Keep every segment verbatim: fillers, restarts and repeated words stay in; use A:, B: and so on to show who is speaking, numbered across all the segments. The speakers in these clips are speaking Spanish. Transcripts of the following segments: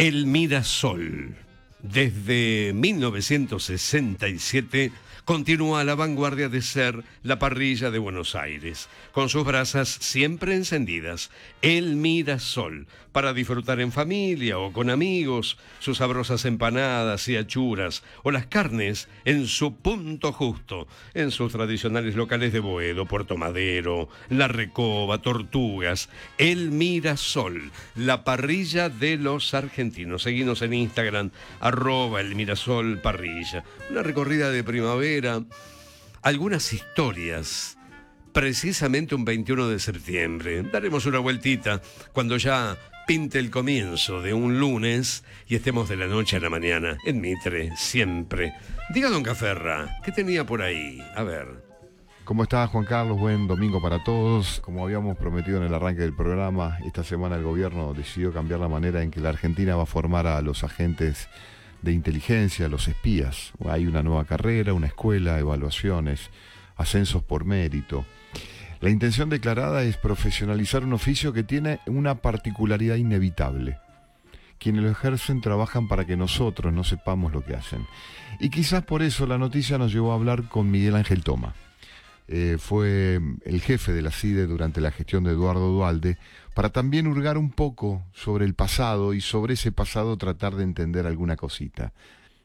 A: El Mirasol. Desde mil novecientos sesenta y siete continúa a la vanguardia de ser la parrilla de Buenos Aires, con sus brasas siempre encendidas. El Mirasol, para disfrutar en familia o con amigos, sus sabrosas empanadas y achuras, o las carnes en su punto justo, en sus tradicionales locales de Boedo, Puerto Madero, La Recoba, Tortugas. El Mirasol, la parrilla de los argentinos. Seguinos en Instagram, arroba el Mirasol Parrilla. Una recorrida de primavera, algunas historias, precisamente un veintiuno de septiembre. Daremos una vueltita cuando ya pinte el comienzo de un lunes y estemos de la noche a la mañana en Mitre, siempre. Diga, don Caferra, ¿qué tenía por ahí? A ver.
B: ¿Cómo está, Juan Carlos? Buen domingo para todos. Como habíamos prometido en el arranque del programa, esta semana el gobierno decidió cambiar la manera en que la Argentina va a formar a los agentes de inteligencia, los espías. Hay una nueva carrera, una escuela, evaluaciones, ascensos por mérito. La intención declarada es profesionalizar un oficio que tiene una particularidad inevitable. Quienes lo ejercen trabajan para que nosotros no sepamos lo que hacen. Y quizás por eso la noticia nos llevó a hablar con Miguel Ángel Toma. Eh, fue el jefe de la C I D E durante la gestión de Eduardo Duhalde, para también hurgar un poco sobre el pasado y sobre ese pasado tratar de entender alguna cosita.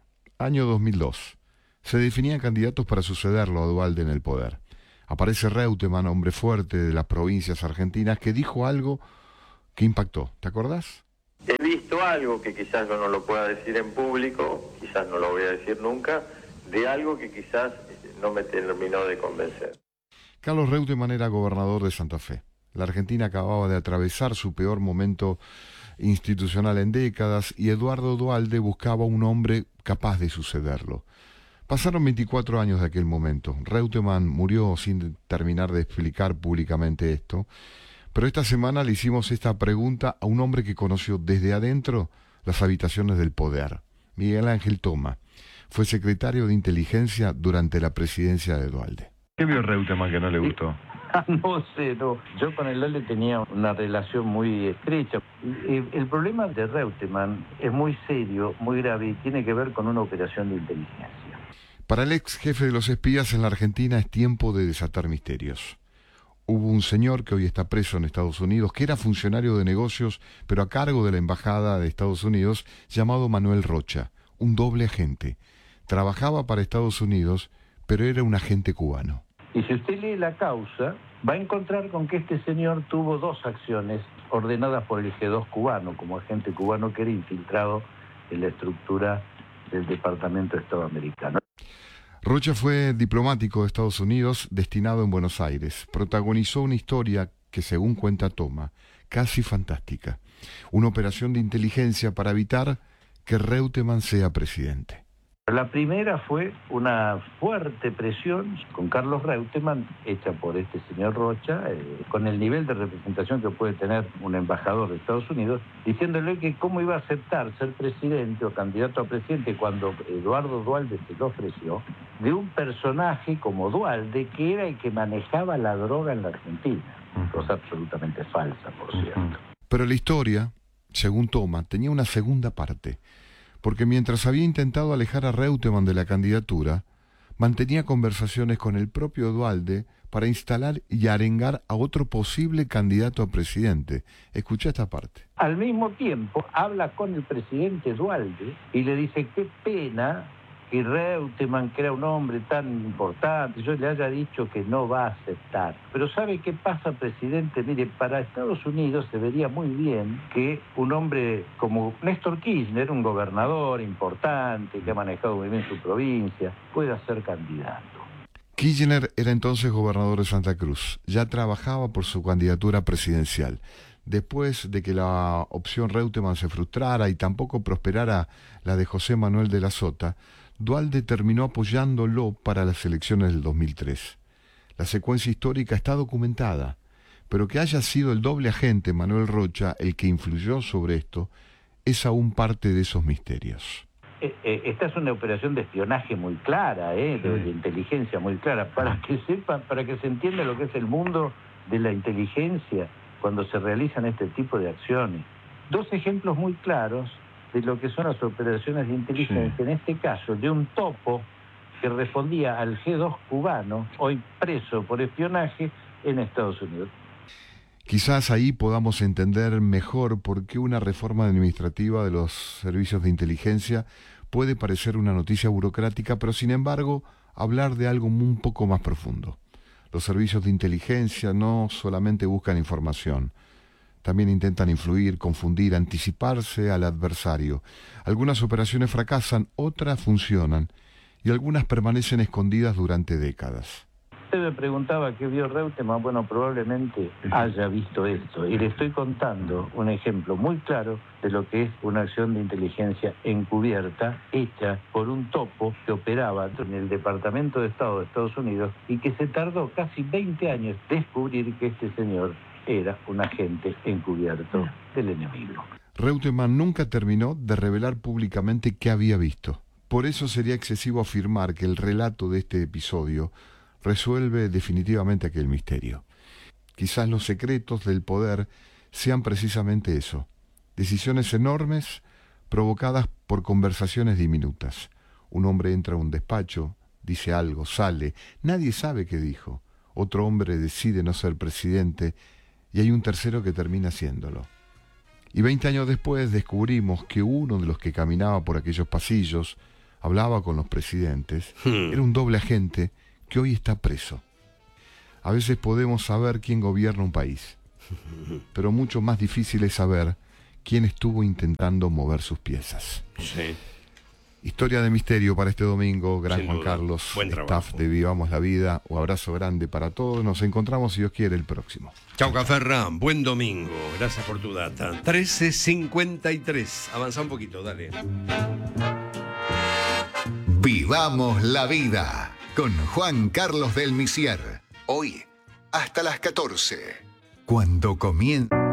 B: Año dos mil dos. Se definían candidatos para sucederlo a Duhalde en el poder. Aparece Reutemann, hombre fuerte de las provincias argentinas, que dijo algo que impactó. ¿Te acordás?
C: He visto algo que quizás yo no lo pueda decir en público, quizás no lo voy a decir nunca, de algo que quizás no me terminó de convencer.
B: Carlos Reutemann era gobernador de Santa Fe. La Argentina acababa de atravesar su peor momento institucional en décadas y Eduardo Duhalde buscaba un hombre capaz de sucederlo. Pasaron veinticuatro años de aquel momento. Reutemann murió sin terminar de explicar públicamente esto, pero esta semana le hicimos esta pregunta a un hombre que conoció desde adentro las habitaciones del poder. Miguel Ángel Toma fue secretario de inteligencia durante la presidencia de Duhalde.
D: ¿Qué vio Reutemann que no le gustó?
E: No sé, no. Yo con el Duhalde tenía una relación muy estrecha. El, el problema de Reutemann es muy serio, muy grave y tiene que ver con una operación de inteligencia.
B: Para el ex jefe de los espías en la Argentina es tiempo de desatar misterios. Hubo un señor que hoy está preso en Estados Unidos, que era funcionario de negocios, pero a cargo de la Embajada de Estados Unidos, llamado Manuel Rocha, un doble agente. Trabajaba para Estados Unidos, pero era un agente cubano.
E: Y si usted lee la causa, va a encontrar con que este señor tuvo dos acciones ordenadas por el G dos cubano, como agente cubano que era infiltrado en la estructura del Departamento de Estado americano.
B: Rocha fue diplomático de Estados Unidos destinado en Buenos Aires. Protagonizó una historia que, según cuenta Toma, casi fantástica. Una operación de inteligencia para evitar que Reutemann sea presidente.
E: La primera fue una fuerte presión con Carlos Reutemann, hecha por este señor Rocha, eh, con el nivel de representación que puede tener un embajador de Estados Unidos, diciéndole que cómo iba a aceptar ser presidente o candidato a presidente cuando Eduardo Duhalde se lo ofreció, de un personaje como Duhalde, que era el que manejaba la droga en la Argentina. Cosa absolutamente falsa, por cierto.
B: Pero la historia, según Toma, tenía una segunda parte. Porque mientras había intentado alejar a Reutemann de la candidatura, mantenía conversaciones con el propio Duhalde para instalar y arengar a otro posible candidato a presidente. Escucha esta parte.
E: Al mismo tiempo, habla con el presidente Duhalde y le dice, qué pena que Reutemann, que era un hombre tan importante, yo le haya dicho que no va a aceptar. Pero ¿sabe qué pasa, presidente? Mire, para Estados Unidos se vería muy bien que un hombre como Néstor Kirchner, un gobernador importante que ha manejado muy bien su provincia, pueda ser candidato.
B: Kirchner era entonces gobernador de Santa Cruz. Ya trabajaba por su candidatura presidencial. Después de que la opción Reutemann se frustrara y tampoco prosperara la de José Manuel de la Sota, Duhalde terminó apoyándolo para las elecciones del dos mil tres. La secuencia histórica está documentada, pero que haya sido el doble agente Manuel Rocha el que influyó sobre esto, es aún parte de esos misterios.
E: Eh, eh, esta es una operación de espionaje muy clara, eh, de, de inteligencia muy clara, para que sepan, para que se entienda lo que es el mundo de la inteligencia cuando se realizan este tipo de acciones. Dos ejemplos muy claros de lo que son las operaciones de inteligencia, sí. En este caso de un topo que respondía al G dos cubano, hoy preso por espionaje en Estados Unidos.
B: Quizás ahí podamos entender mejor por qué una reforma administrativa de los servicios de inteligencia puede parecer una noticia burocrática, pero sin embargo hablar de algo un poco más profundo. Los servicios de inteligencia no solamente buscan información, también intentan influir, confundir, anticiparse al adversario. Algunas operaciones fracasan, otras funcionan, y algunas permanecen escondidas durante décadas.
E: Usted me preguntaba qué vio Reutemann. Bueno, probablemente haya visto esto. Y le estoy contando un ejemplo muy claro de lo que es una acción de inteligencia encubierta hecha por un topo que operaba en el Departamento de Estado de Estados Unidos y que se tardó casi veinte años descubrir que este señor era un agente encubierto del enemigo.
B: Reutemann nunca terminó de revelar públicamente qué había visto. Por eso sería excesivo afirmar que el relato de este episodio resuelve definitivamente aquel misterio. Quizás los secretos del poder sean precisamente eso, decisiones enormes provocadas por conversaciones diminutas. Un hombre entra a un despacho, dice algo, sale, nadie sabe qué dijo. Otro hombre decide no ser presidente y hay un tercero que termina siéndolo. Y veinte años después descubrimos que uno de los que caminaba por aquellos pasillos, hablaba con los presidentes, hmm. era un doble agente que hoy está preso. A veces podemos saber quién gobierna un país, pero mucho más difícil es saber quién estuvo intentando mover sus piezas.
A: Sí.
B: Historia de misterio para este domingo. Gran
A: Sin
B: Juan
A: duda.
B: Carlos,
A: Buen
B: staff
A: trabajo.
B: de Vivamos la Vida. Un abrazo grande para todos. Nos encontramos, si Dios quiere, el próximo.
A: Chau, Caferrán. Buen domingo. Gracias por tu data. trece cincuenta y tres. Avanza un poquito, dale.
F: Vivamos la Vida con Juan Carlos del Misier. Hoy hasta las catorce. Cuando comienza...